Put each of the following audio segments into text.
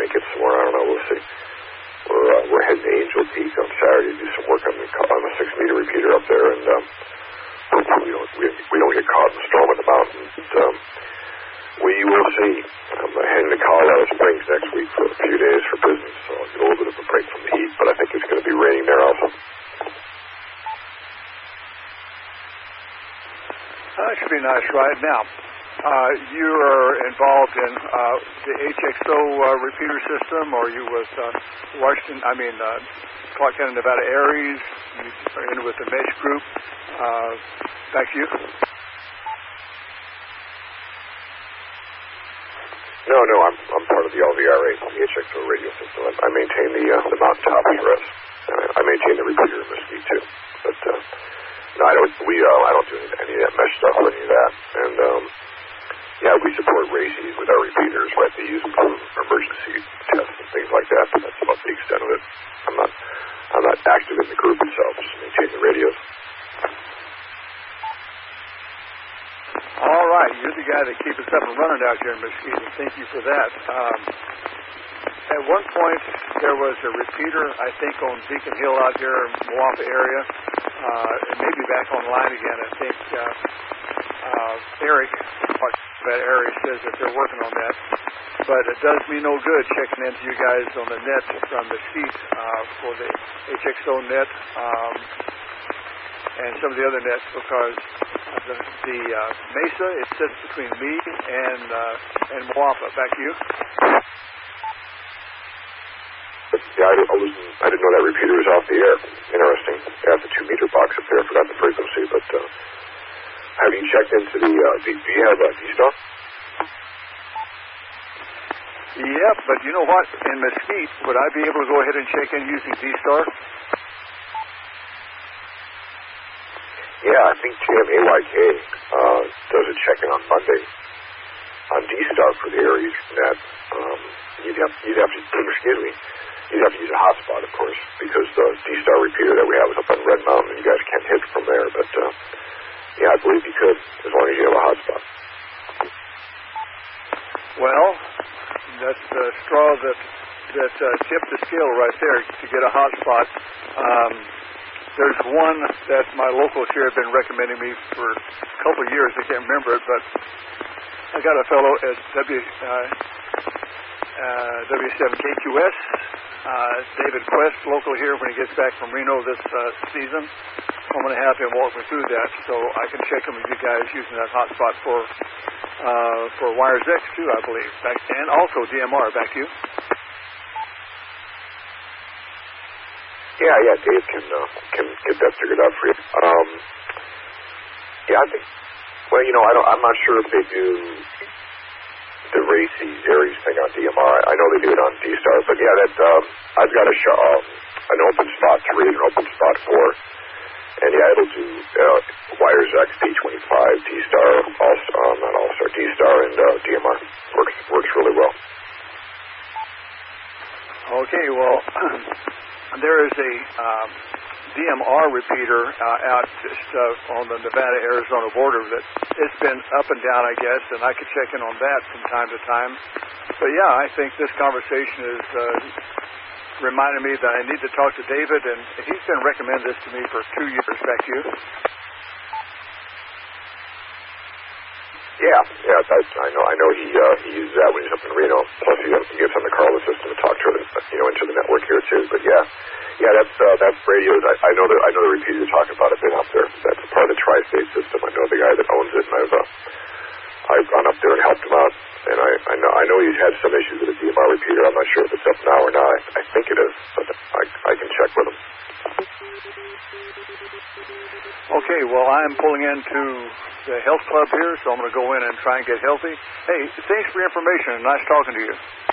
might get some more. I don't know. We'll see. We're heading to Angel Peak on Saturday to do some work on the 6-meter repeater up there, and hopefully we don't get caught in the storm in the mountains. We will see. I'm heading to Colorado Springs next week for a few days for business, so I'll get a little bit of a break from the heat, but I think it's going to be raining there also. That should be a nice ride. Now, you are involved in the HXO repeater system, or you with Clark County, Nevada Aries, you are in with the Mesh Group. Back to you. No, I'm part of the LVRA, the HXO radio system. I maintain the mountaintop for us. I maintain the repeater in Mesquite too. But no, I don't do any of that mesh stuff or any of that. And yeah, we support RACES with our repeaters, right? They use them for emergency tests and things like that. But that's about the extent of it. I'm not active in the group itself. Just maintain the radios. All right, you're the guy that keeps us up and running out here in Mesquite, and thank you for that. At one point, there was a repeater, I think, on Beacon Hill out here in the Moapa area. It may be back online again. I think Eric, that area, says that they're working on that. But it does me no good checking into you guys on the net from Mesquite for the HXO net and some of the other nets, because the Mesa, it sits between me and Moapa. Back to you. Yeah, I didn't know that repeater was off the air. Interesting. They have the 2-meter box up there. I forgot the frequency, but have you checked into the, do you have a D-Star? Yeah, but you know what? In Mesquite, would I be able to go ahead and check in using D-Star? Yeah, I think TMAYK does a check-in on Monday on D-Star for the Aries net. You'd have to excuse me. You'd have to use a hotspot, of course, because the D-Star repeater that we have is up on Red Mountain, and you guys can't hit from there. But, yeah, I believe you could, as long as you have a hotspot. Well, that's the straw that tipped the scale right there to get a hotspot. There's one that my locals here have been recommending me for a couple of years. I can't remember it, but I got a fellow at W7KQS, David Quest, local here, when he gets back from Reno this season. I'm going to have him walk me through that, so I can check him with you guys using that hotspot for Wires X too, I believe. And also DMR. Back to you. Yeah, Dave can get that figured out for you. Yeah, I think. Well, I'm not sure if they do the RACES Aries thing on DMR. I know they do it on D-Star, but yeah, that I've got an open spot 3 and an open spot 4, and yeah, it'll do Wires X, P25, D-Star, not All-Star, D-Star, and DMR. Works really well. Okay, well, there is a DMR repeater out just on the Nevada-Arizona border that it's been up and down, I guess, and I could check in on that from time to time. But yeah, I think this conversation is reminding me that I need to talk to David, and he's been recommending this to me for 2 years. Back to you. Yeah, I know he uses that when he's up in Reno. Plus he gets on the Carla system to talk to it, into the network here too. But yeah, that's radios. I know the repeater you're talking about. I've been up there. That's part of the Tri-State system. I know the guy that owns it, and I've gone up there and helped him out. And I know he's had some issues with the DMR repeater. I'm not sure if it's up now or not. I think it is, but I can check with him. Okay, well, I'm pulling into the health club here, so I'm going to go in and try and get healthy. Hey, thanks for your information. Nice talking to you.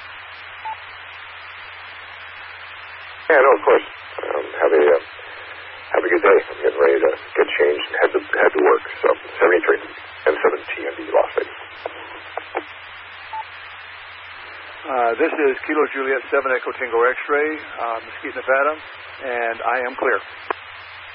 Yeah, no, of course. Have a good day. I'm getting ready to get changed and head to work. So 73 and 7 TMD Las Vegas. This is Kilo Juliet 7 Echo Tango X-Ray, Mesquite, Nevada, and I am clear.